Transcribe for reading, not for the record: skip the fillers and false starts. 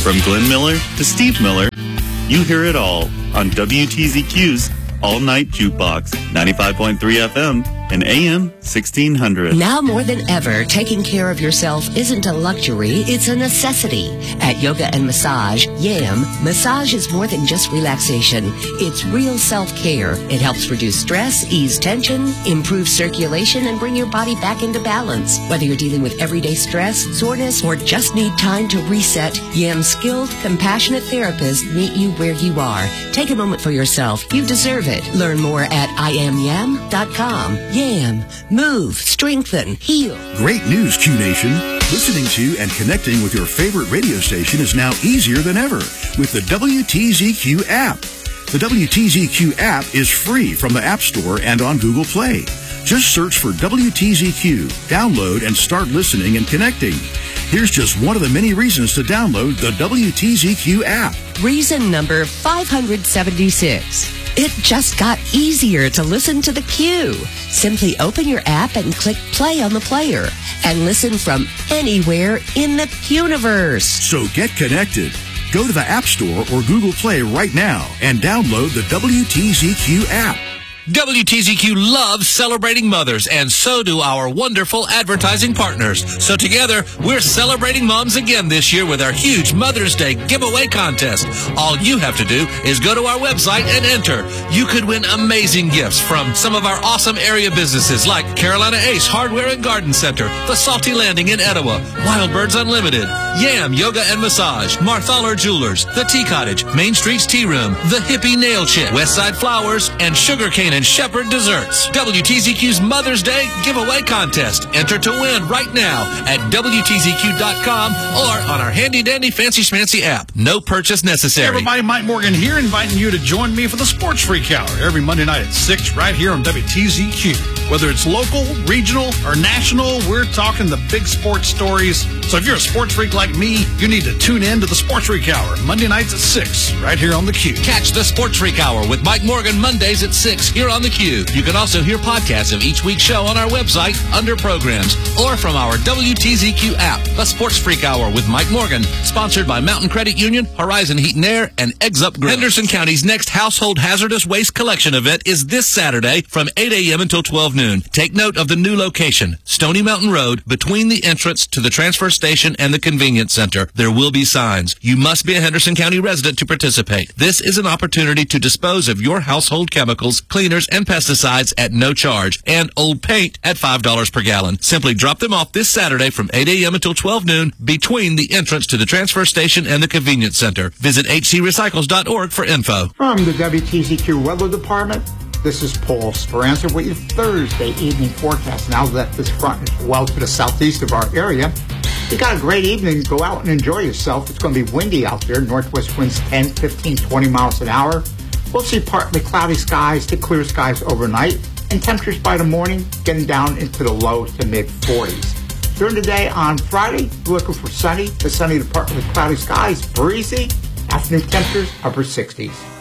From Glenn Miller to Steve Miller, you hear it all on WTZQ's All Night Jukebox, 95.3 FM and AM 1600. Now more than ever, taking care of yourself isn't a luxury, it's a necessity. At Yoga and Massage, YAM, massage is more than just relaxation. It's real self-care. It helps reduce stress, ease tension, improve circulation, and bring your body back into balance. Whether you're dealing with everyday stress, soreness, or just need time to reset, YAM's skilled, compassionate therapists meet you where you are. Take a moment for yourself. You deserve it. Learn more at IamYam.com. YAM. Move, strengthen, heal. Great news, Q Nation. Listening to and connecting with your favorite radio station is now easier than ever with the WTZQ app. The WTZQ app is free from the App Store and on Google Play. Just search for WTZQ, download, and start listening and connecting. Here's just one of the many reasons to download the WTZQ app. Reason number 576. It just got easier to listen to the Q. Simply open your app and click play on the player and listen from anywhere in the Quniverse. So get connected. Go to the App Store or Google Play right now and download the WTZQ app. WTZQ loves celebrating mothers, and so do our wonderful advertising partners. So together, we're celebrating moms again this year with our huge Mother's Day giveaway contest. All you have to do is go to our website and enter. You could win amazing gifts from some of our awesome area businesses like Carolina Ace Hardware and Garden Center, The Salty Landing in Etowah, Wild Birds Unlimited, YAM Yoga and Massage, Marthaler Jewelers, The Tea Cottage, Main Street's Tea Room, The Hippie Nail Chick, Westside Flowers, and Sugarcane and Shepherd Desserts. WTZQ's Mother's Day giveaway contest. Enter to win right now at WTZQ.com or on our handy-dandy fancy-schmancy app. No purchase necessary. Hey everybody, Mike Morgan here, inviting you to join me for the Sports Freak Hour every Monday night at 6 right here on WTZQ. Whether it's local, regional, or national, we're talking the big sports stories. So if you're a sports freak like me, you need to tune in to the Sports Freak Hour Monday nights at 6 right here on the Q. Catch the Sports Freak Hour with Mike Morgan Mondays at 6 here on the Q. You can also hear podcasts of each week's show on our website under programs or from our WTZQ app. The Sports Freak Hour with Mike Morgan, sponsored by Mountain Credit Union, Horizon Heat and Air, and Eggs Up Grill. Henderson County's next household hazardous waste collection event is this Saturday from 8 a.m. until 12 noon. Take note of the new location, Stony Mountain Road, between the entrance to the transfer station and the convenience center. There will be signs. You must be a Henderson County resident to participate. This is an opportunity to dispose of your household chemicals, cleaners, and pesticides at no charge, and old paint at $5 per gallon. Simply drop them off this Saturday from 8 a.m. until 12 noon between the entrance to the transfer station and the convenience center. Visit hcrecycles.org for info. From the WTZQ Weather Department, this is Paul Speranza with your Thursday evening forecast. Now that this front is well to the southeast of our area, you got a great evening. Go out and enjoy yourself. It's going to be windy out there. Northwest winds 10, 15, 20 miles an hour. We'll see partly cloudy skies to clear skies overnight, and temperatures by the morning getting down into the low to mid-40s. During the day on Friday, we're looking for sunny to partly cloudy skies, breezy. Afternoon temperatures, upper 60s.